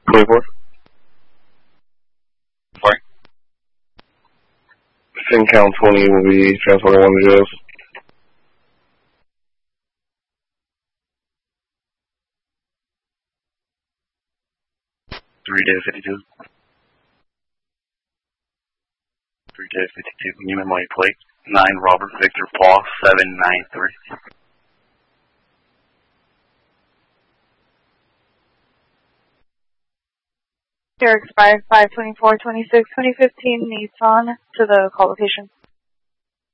24. Sorry? 10 count 20 will be transported 1 to jails. 3-52. 3-52. Name and money plate. 9 Robert Victor Paul 793. Derek 5, 524, 26, 2015, Nissan to the call location.